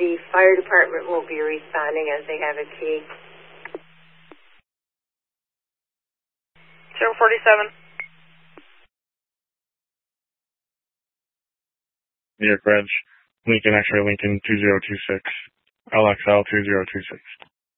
the fire department will be responding as they have a key. 047. New York Reg, Lincoln X-ray Lincoln 2026, LXL 2026.